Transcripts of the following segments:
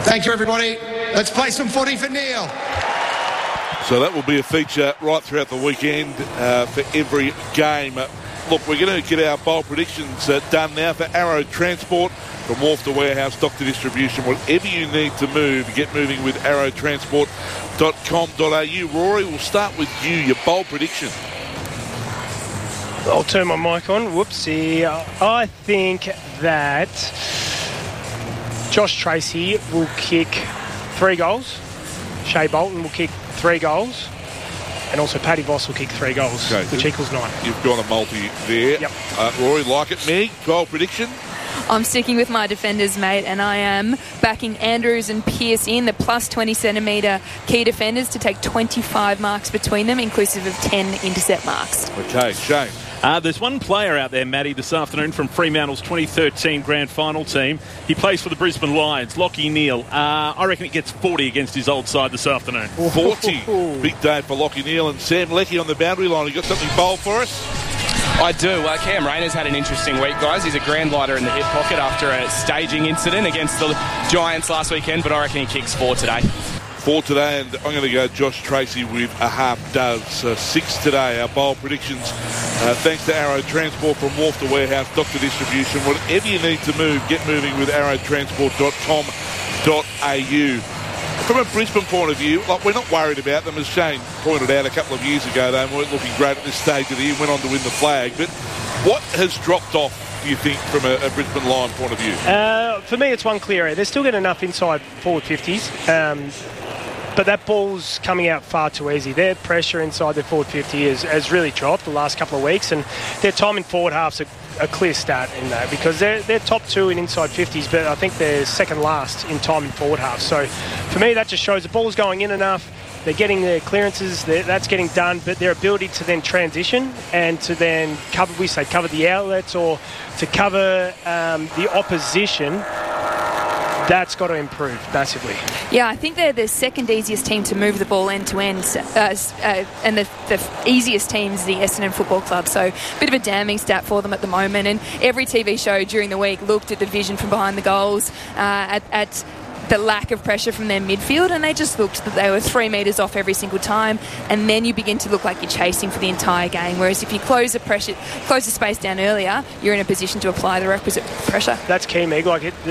Thank you, everybody. Let's play some footy for Neil. So that will be a feature right throughout the weekend for every game. Look, we're going to get our bowl predictions done now for Arrow Transport. From wharf to warehouse, dock to distribution, whatever you need to move, get moving with arrowtransport.com.au. Rory, we'll start with you, your bowl prediction. I'll turn my mic on. Whoopsie. I think that Josh Tracy will kick 3 goals. Shea Bolton will kick 3 goals. And also Paddy Voss will kick 3 goals, okay, which equals 9. You've got a multi there. Yep. Rory, like it. Meg, bowl prediction? I'm sticking with my defenders, mate, and I am backing Andrews and Pearce in, the plus 20 centimetre key defenders, to take 25 marks between them, inclusive of 10 intercept marks. Okay, Shane. There's one player out there, Matty, this afternoon from Fremantle's 2013 Grand Final team. He plays for the Brisbane Lions, Lachie Neale. I reckon he gets 40 against his old side this afternoon. 40. Big day for Lachie Neale. And Sam Leckie on the boundary line. You got something bold for us? I do. Cam Rayner's had an interesting week, guys. He's a grand lighter in the hip pocket after a staging incident against the Giants last weekend, but I reckon he kicks 4 today. 4 today, and I'm going to go Josh Tracy with a half dozen. 6 today. Our bowl predictions. Thanks to Arrow Transport, from wharf to warehouse, dock to distribution. Whatever you need to move, get moving with arrowtransport.com.au. From a Brisbane point of view, we're not worried about them. As Shane pointed out a couple of years ago, they weren't looking great at this stage of the year, went on to win the flag. But what has dropped off, do you think, from a Brisbane Lion point of view? For me, it's one clear area. They're still getting enough inside forward 50s. But that ball's coming out far too easy. Their pressure inside their forward 50 has really dropped the last couple of weeks, and their time in forward half's a clear stat in that, because they're top 2 in inside 50s, but I think they're second last in time in forward half. So for me, that just shows the ball's going in enough. They're getting their clearances, that's getting done, but their ability to then transition and to then cover the outlets, or to cover the opposition, that's got to improve massively. Yeah, I think they're the second easiest team to move the ball end to end, and the easiest team is the Essendon Football Club. So a bit of a damning stat for them at the moment. And every TV show during the week looked at the vision from behind the goals, at the lack of pressure from their midfield, and they just looked that they were 3 metres off every single time, and then you begin to look like you're chasing for the entire game. Whereas if you close the space down earlier, you're in a position to apply the requisite pressure. That's key, Meg.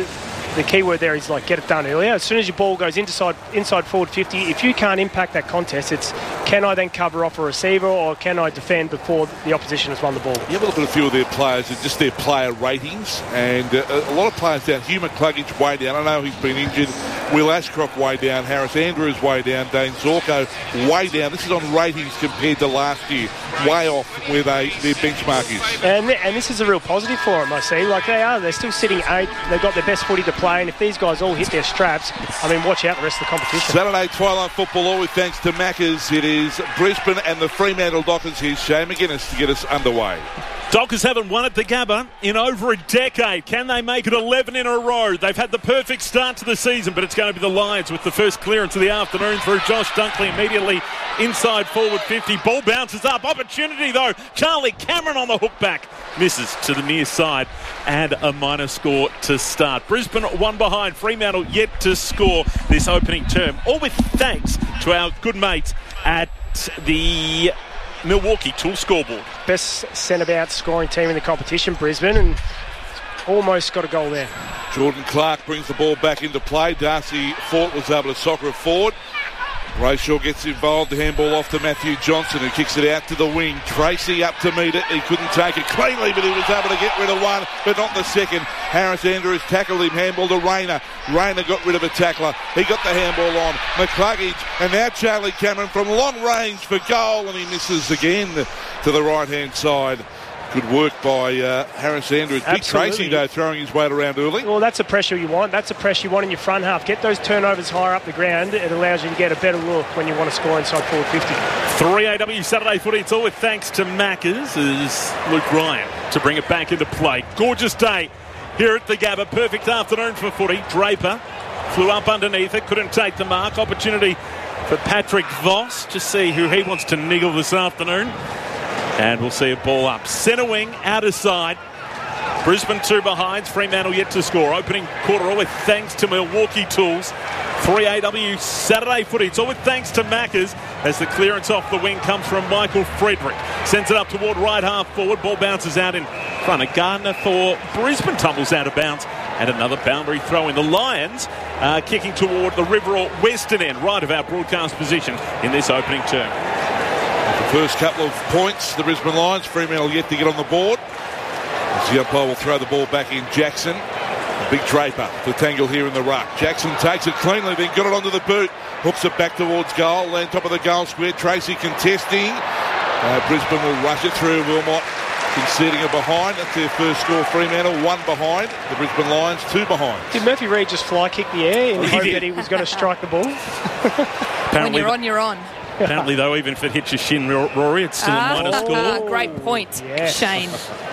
The key word there is get it done earlier. As soon as your ball goes inside forward 50, if you can't impact that contest, it's can I then cover off a receiver, or can I defend before the opposition has won the ball? You have a look at a few of their players and just their player ratings, and a lot of players down. Hugh McCluggage way down. I know he's been injured. Will Ashcroft way down. Harris Andrews way down. Dane Zorko way down. This is on ratings compared to last year. Way off where their benchmark is. And this is a real positive for them, I see. They're still sitting 8. They've got their best footy to play, and if these guys all hit their straps, watch out the rest of the competition. Saturday Twilight Football, all with thanks to Maccas. It is Brisbane and the Fremantle Dockers. Here's Shane McGuinness to get us underway. Dockers haven't won at the Gabba in over a decade. Can they make it 11 in a row? They've had the perfect start to the season, but it's going to be the Lions with the first clearance of the afternoon through Josh Dunkley immediately inside forward 50. Ball bounces up. Opportunity, though. Charlie Cameron on the hook back. Misses to the near side, and a minor score to start. Brisbane 1 behind. Fremantle yet to score this opening term. All with thanks to our good mates at the Milwaukee Tool Scoreboard. Best centre-bounce scoring team in the competition, Brisbane, and almost got a goal there. Jordan Clark brings the ball back into play. Darcy Fort was able to soccer it forward. Brayshaw gets involved. The handball off to Matthew Johnson, who kicks it out to the wing. Tracy up to meet it. He couldn't take it cleanly, but he was able to get rid of one, but not the second. Harris Andrews tackled him. Handball to Rayner. Rayner got rid of a tackler. He got the handball on. McCluggage, and now Charlie Cameron from long range for goal, and he misses again to the right-hand side. Good work by Harris Andrews. Big Tracy, though, throwing his weight around early. Well, that's the pressure you want. That's the pressure you want in your front half. Get those turnovers higher up the ground. It allows you to get a better look when you want to score inside forward 50. 3AW Saturday footy. It's all with thanks to Maccas. Is Luke Ryan to bring it back into play. Gorgeous day here at the Gabba. Perfect afternoon for footy. Draper flew up underneath it. Couldn't take the mark. Opportunity for Patrick Voss to see who he wants to niggle this afternoon. And we'll see a ball up. Centre wing, outer side. Brisbane 2 behind. Fremantle yet to score. Opening quarter all with thanks to Milwaukee Tools. 3AW Saturday footy. It's all with thanks to Maccas as the clearance off the wing comes from Michael Frederick. Sends it up toward right half forward. Ball bounces out in front of Gardner for Brisbane. Tumbles out of bounds. And another boundary throw in. The Lions kicking toward the Riverall Western end, right of our broadcast position in this opening term. The first couple of points, the Brisbane Lions. Fremantle yet to get on the board. As the umpire will throw the ball back in Jackson. Big Draper to tangle here in the ruck. Jackson takes it cleanly, then got it onto the boot. Hooks it back towards goal. Land top of the goal square. Tracy contesting. Brisbane will rush it through. Wilmot conceding a behind. That's their first score. Fremantle 1 behind. The Brisbane Lions 2 behind. Did Murphy Reid just fly kick the air in the hope that he was going to strike the ball? When you're on, you're on. Apparently, though, even if it hits your shin, Rory, it's still a minor score. Great point, yes. Shane.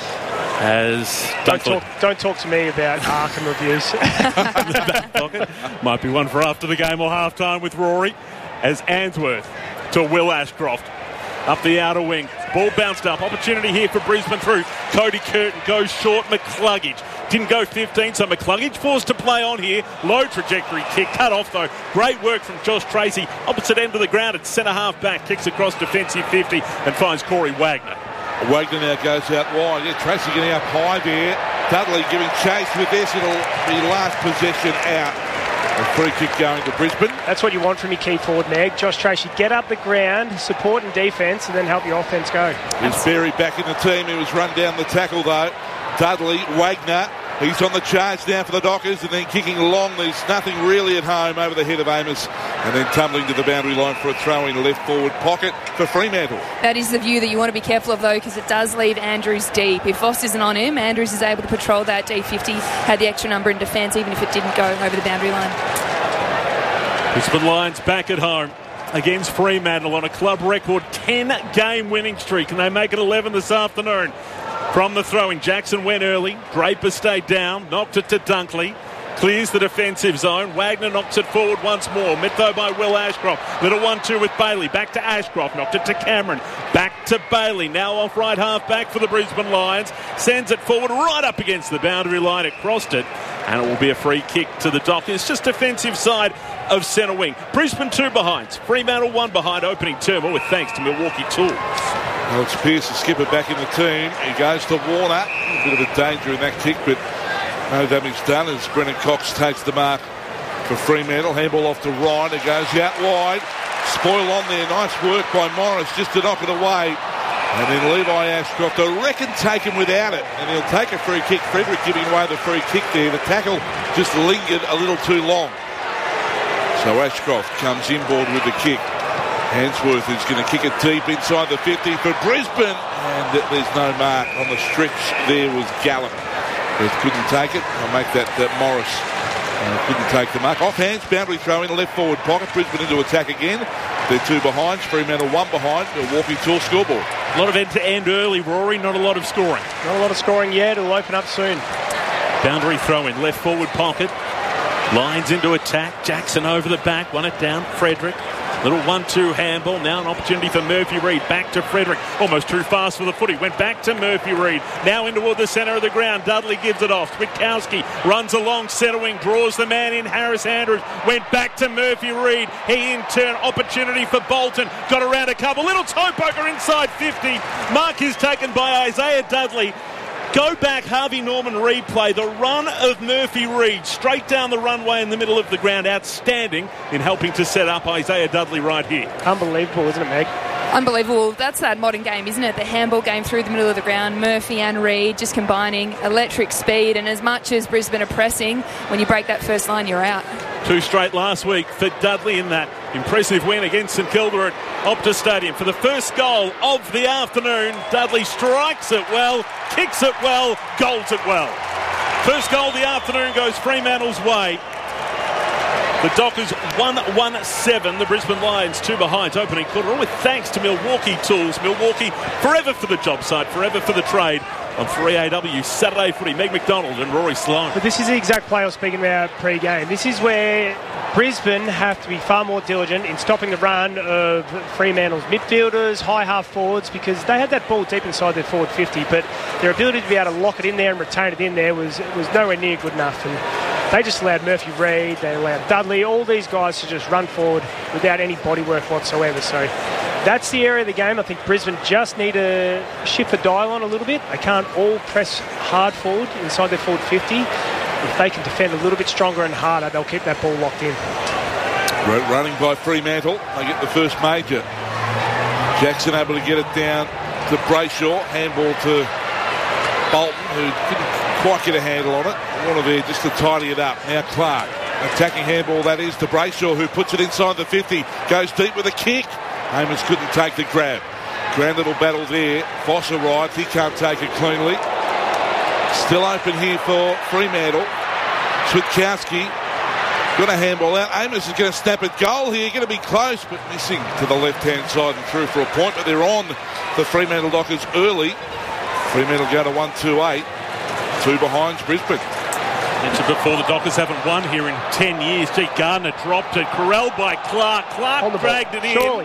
As don't talk to me about Arkham reviews. the back pocket. Might be one for after the game or half time with Rory. As Answorth to Will Ashcroft. Up the outer wing. Ball bounced up. Opportunity here for Brisbane through. Cody Curtin goes short. McCluggage didn't go 15, so McCluggage forced to play on here. Low trajectory kick. Cut off, though. Great work from Josh Tracy. Opposite end of the ground at centre half back. Kicks across defensive 50 and finds Corey Wagner. Wagner now goes out wide. Yeah, Tracy getting up high there. Dudley giving chase with this. It'll be last possession out. A free kick going to Brisbane. That's what you want from your key forward, Meg. Josh Tracy, get up the ground, support and defence, and then help your offence go. There's Berry back in the team. He was run down the tackle, though. Dudley, Wagner. He's on the charge now for the Dockers and then kicking long. There's nothing really at home over the head of Amos and then tumbling to the boundary line for a throw in left forward pocket for Fremantle. That is the view that you want to be careful of, though, because it does leave Andrews deep. If Voss isn't on him, Andrews is able to patrol that D50, had the extra number in defence, even if it didn't go over the boundary line. Brisbane Lions back at home against Fremantle on a club record 10-game winning streak. Can they make it 11 this afternoon? From the throwing, Jackson went early. Draper stayed down, knocked it to Dunkley. Clears the defensive zone. Wagner knocks it forward once more. Met though by Will Ashcroft. Little 1-2 with Bailey. Back to Ashcroft. Knocked it to Cameron. Back to Bailey. Now off right half back for the Brisbane Lions. Sends it forward right up against the boundary line. It crossed it. And it will be a free kick to the Dockers. Just defensive side of centre wing. Brisbane 2 behind. Fremantle 1 behind. Opening term. All with thanks to Milwaukee Tools. Alex Pearce, the skipper, back in the team. He goes to Warner. A bit of a danger in that kick, but no damage done as Brennan Cox takes the mark for Fremantle. Handball off to Ryan. It goes out wide. Spoil on there. Nice work by Morris just to knock it away. And then Levi Ashcroft, I reckon, take him without it. And he'll take a free kick. Frederick giving away the free kick there. The tackle just lingered a little too long. So Ashcroft comes inboard with the kick. Hansworth is going to kick it deep inside the 50 for Brisbane. And there's no mark on the stretch. There was Gallup. But couldn't take it. I'll make that Morris couldn't take the mark. Off hands, boundary throw in the left forward pocket. Brisbane into attack again. They're 2 behind. Fremantle 1 behind. Milwaukee Tools scoreboard. A lot of end-to-end early, Rory. Not a lot of scoring. Not a lot of scoring yet. It'll open up soon. Boundary throw in left forward pocket. Lines into attack. Jackson over the back. Won it down. Frederick. Little 1-2 handball. Now an opportunity for Murphy Reid. Back to Frederick. Almost too fast for the footy. Went back to Murphy Reid. Now in toward the centre of the ground. Dudley gives it off. Witkowski runs along centre wing. Draws the man in. Harris Andrews. Went back to Murphy Reid. He in turn. Opportunity for Bolton. Got around a couple. Little toe poker inside 50. Mark is taken by Isaiah Dudley. Go back, Harvey Norman replay. The run of Murphy Reid straight down the runway in the middle of the ground. Outstanding in helping to set up Isaiah Dudley right here. Unbelievable, isn't it, Meg? Unbelievable. That's that modern game, isn't it? The handball game through the middle of the ground. Murphy and Reid just combining electric speed. And as much as Brisbane are pressing, when you break that first line, you're out. 2 straight last week for Dudley in that impressive win against St Kilda at Optus Stadium. For the first goal of the afternoon, Dudley strikes it well, kicks it well, goals it well. First goal of the afternoon goes Fremantle's way. The Dockers 1-1-7. The Brisbane Lions 2 behind. Opening quarter. All with thanks to Milwaukee Tools. Milwaukee forever for the job site, forever for the trade. On 3AW Saturday footy. Meg McDonald and Rory Sloane. But this is the exact play I was speaking about pre-game. This is where Brisbane have to be far more diligent in stopping the run of Fremantle's midfielders, high half forwards, because they had that ball deep inside their forward 50, but their ability to be able to lock it in there and retain it in there was nowhere near good enough. And they just allowed Murphy Reid, they allowed Dudley, all these guys to just run forward without any bodywork whatsoever. So that's the area of the game. I think Brisbane just need to shift the dial on a little bit. They can't all press hard forward inside their forward 50. If they can defend a little bit stronger and harder, they'll keep that ball locked in. Running by Fremantle, they get the first major. Jackson able to get it down to Brayshaw. Handball to Bolton, who didn't quite get a handle on it. One of there just to tidy it up. Now Clark, attacking handball that is to Brayshaw, who puts it inside the 50, goes deep with a kick. Amos couldn't take the grab. Grand little battle there. Voss arrived, he can't take it cleanly. Still open here for Fremantle. Switkowski got a handball out. Amos is going to snap at goal here. Going to be close, but missing to the left-hand side and through for a point. But they're on the Fremantle Dockers early. Fremantle go to 1-2-8. Two behind Brisbane. Mentioned before, the Dockers haven't won here in 10 years. G. Gardner dropped it. Corralled by Clark. Clark dragged it in. Surely.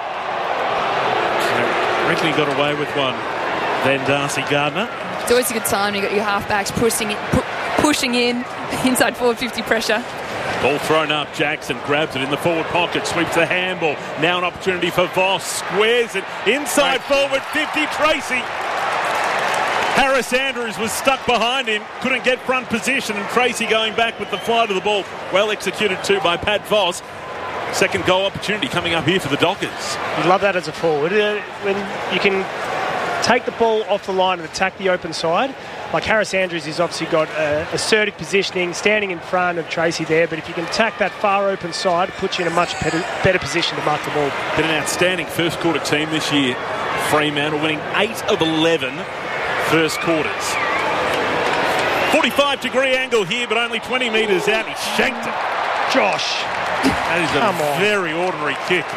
Reckon he got away with one. Then Darcy Gardner. It's always a good sign when you've got your halfbacks pushing in inside forward 50 pressure. Ball thrown up. Jackson grabs it in the forward pocket, sweeps the handball. Now an opportunity for Voss. Squares it inside forward 50. Tracy. Harris Andrews was stuck behind him, couldn't get front position, and Tracy going back with the flight of the ball. Well executed too by Pat Voss. Second goal opportunity coming up here for the Dockers. You love that as a forward. When you can take the ball off the line and attack the open side. Like Harris Andrews has obviously got assertive positioning, standing in front of Tracy there, but if you can attack that far open side, it puts you in a much better position to mark the ball. Been an outstanding first quarter team this year. Fremantle winning 8 of 11 first quarters. 45-degree angle here, but only 20 metres out. He shanked it. Josh. That is a very ordinary kick.